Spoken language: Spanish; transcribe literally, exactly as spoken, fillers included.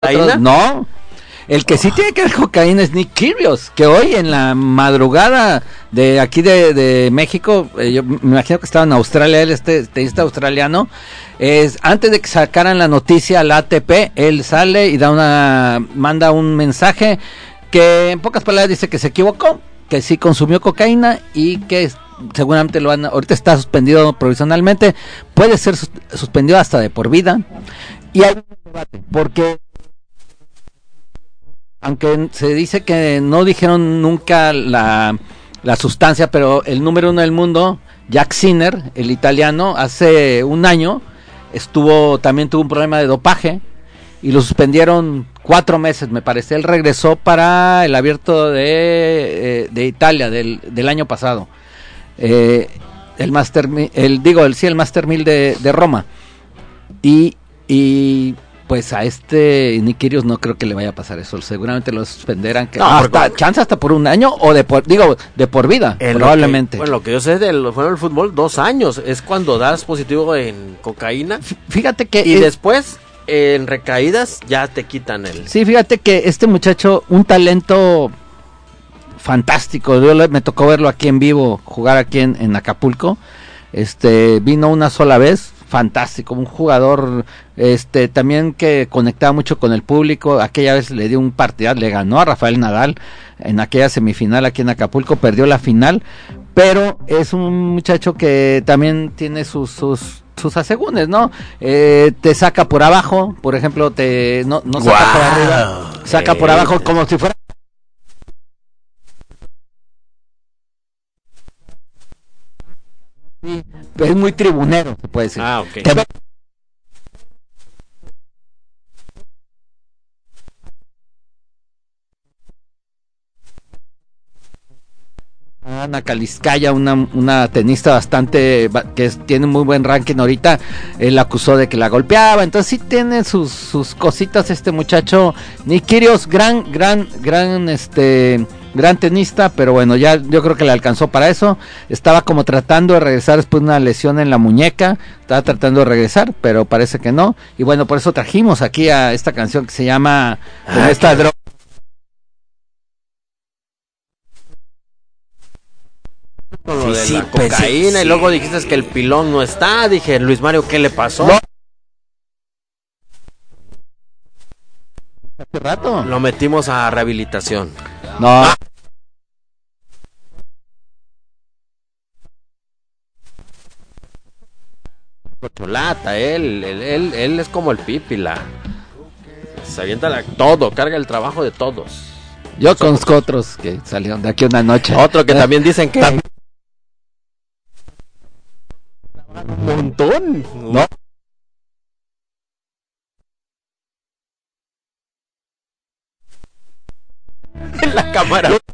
cocaína? otros, no. El que sí tiene que ver cocaína es Nick Kyrgios, que hoy en la madrugada de aquí de, de México, eh, yo me imagino que estaba en Australia, él este tenista australiano, es antes de que sacaran la noticia a la A T P, él sale y da una manda un mensaje que en pocas palabras dice que se equivocó, que sí consumió cocaína y que seguramente lo van, ahorita está suspendido provisionalmente, puede ser sus, suspendido hasta de por vida. Y hay un debate, porque aunque se dice que no dijeron nunca la, la sustancia, pero el número uno del mundo, Jack Sinner, el italiano, hace un año estuvo, también tuvo un problema de dopaje y lo suspendieron cuatro meses, me parece. Él regresó para el abierto de, eh, de Italia del, del año pasado, eh, el Master, el digo, el sí, el Master mil de, de Roma, y y pues a este Nick Kyrgios no creo que le vaya a pasar eso, seguramente lo suspenderán, que no, hasta porque, chance hasta por un año o de por, digo, de por vida, probablemente. Lo que, bueno, lo que yo sé del bueno, del fútbol, dos años, es cuando das positivo en cocaína. Fíjate que... Y es, después, en recaídas, ya te quitan el... Sí, fíjate que este muchacho, un talento fantástico, yo le, me tocó verlo aquí en vivo, jugar aquí en, en Acapulco, este vino una sola vez, fantástico, un jugador este también que conectaba mucho con el público. Aquella vez le dio un partido, le ganó a Rafael Nadal en aquella semifinal aquí en Acapulco, perdió la final, pero es un muchacho que también tiene sus sus sus asegúnes, ¿no? Eh, te saca por abajo, por ejemplo, te no no saca wow. por arriba, saca eh, por abajo como si fuera sí, es muy tribunero, se puede decir. Ah, ok. Te... Ana Kaliskaya, una, una tenista bastante que es, tiene muy buen ranking ahorita, él acusó de que la golpeaba, entonces sí tiene sus, sus cositas este muchacho Nick Kyrgios, gran, gran, gran este gran tenista, pero bueno, ya yo creo que le alcanzó para eso. Estaba como tratando de regresar después de una lesión en la muñeca, estaba tratando de regresar, pero parece que no, y bueno, por eso trajimos aquí a esta canción que se llama ah, esta droga. Con lo sí, de la sí, cocaína, sí, y luego dijiste que el pilón no está, dije, Luis Mario, ¿qué le pasó? No. Hace rato. Lo metimos a rehabilitación. No. Ah. Cholata, él, él, él, él es como el Pípila. Se avienta la, todo, carga el trabajo de todos. Yo Nosotros. Conozco otros que salieron de aquí una noche. Otro que también dicen que un montón, ¿no? En la cámara.